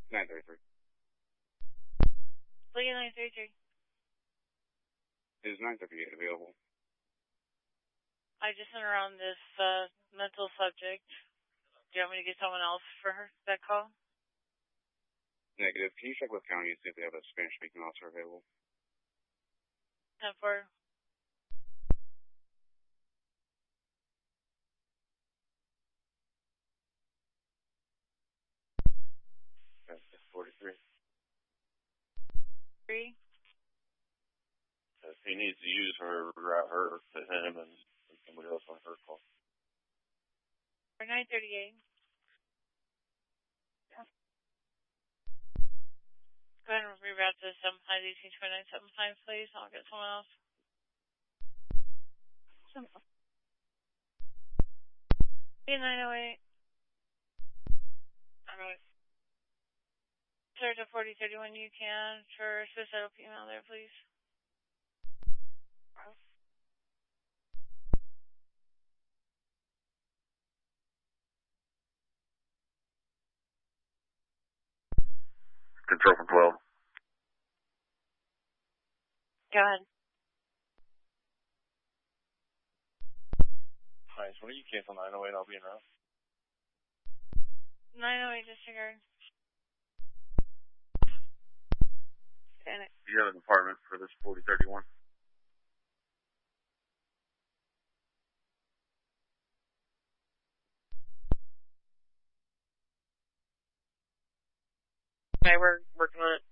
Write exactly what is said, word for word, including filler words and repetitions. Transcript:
nine thirty-three. Legal nine thirty-three. Is nine thirty-eight available? I just sent around this uh, mental subject. Do you want me to get someone else for her, that call? Negative. Can you check with county and see if they have a Spanish-speaking officer available? ten four. That's forty-three. Three. If he needs to use her, route her to him and somebody else on her call. Or nine thirty-eight. Yeah. Go ahead and reroute to seven five eighteen twenty-nine seven five, please. I'll get someone else. Simple. nine oh eight. Alright. Sir, to forty thirty-one, you can for suicidal female there, please. Control from twelve. Go ahead. Nice. When you cancel nine oh eight, I'll be in route. nine oh eight, disregard. Panic. Do you have an apartment for this forty thirty-one? Okay, we're working on it.